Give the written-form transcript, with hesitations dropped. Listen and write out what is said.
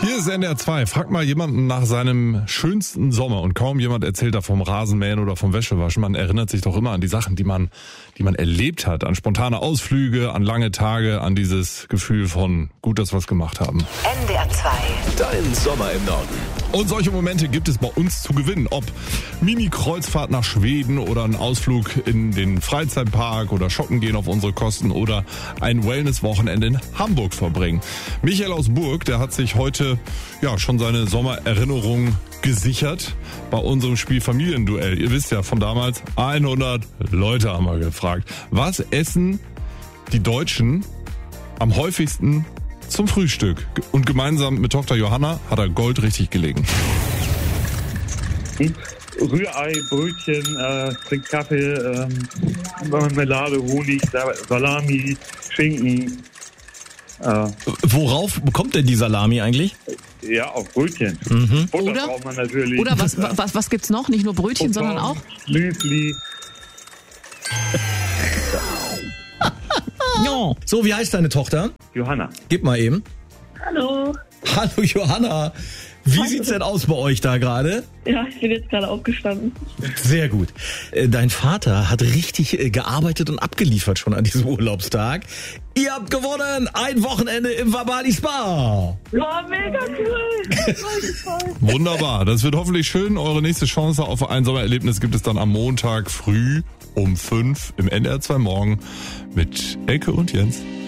Hier ist NDR 2. Frag mal jemanden nach seinem schönsten Sommer und kaum jemand erzählt da vom Rasenmähen oder vom Wäschewaschen. Man erinnert sich doch immer an die Sachen, die man erlebt hat. An spontane Ausflüge, an lange Tage, an dieses Gefühl von gut, dass wir es gemacht haben. NDR 2. Dein Sommer im Norden. Und solche Momente gibt es bei uns zu gewinnen. Ob Mini-Kreuzfahrt nach Schweden oder ein Ausflug in den Freizeitpark oder shoppen gehen auf unsere Kosten oder ein Wellness-Wochenende in Hamburg verbringen. Michael aus Burg, der hat sich heute schon seine Sommererinnerung gesichert bei unserem Spiel Familienduell. Ihr wisst ja von damals, 100 Leute haben wir gefragt. Was essen die Deutschen am häufigsten zum Frühstück? Und gemeinsam mit Tochter Johanna hat er Gold richtig gelegen. Rührei, Brötchen, trinkt Kaffee, Marmelade, Honig, Salami, Schinken. Worauf bekommt denn die Salami eigentlich? Ja, auf Brötchen. Butter braucht man natürlich. Oder was gibt's noch? Nicht nur Brötchen, sondern auch? Müsli. Ja. So, wie heißt deine Tochter? Johanna. Gib mal eben. Hallo. Hallo Johanna. Wie sieht's denn aus bei euch da gerade? Ja, ich bin jetzt gerade aufgestanden. Sehr gut. Dein Vater hat richtig gearbeitet und abgeliefert schon an diesem Urlaubstag. Ihr habt gewonnen! Ein Wochenende im Vabali Spa! Ja, mega cool! Wunderbar. Das wird hoffentlich schön. Eure nächste Chance auf ein Sommererlebnis gibt es dann am Montag früh um 5 im NDR 2 Morgen mit Elke und Jens.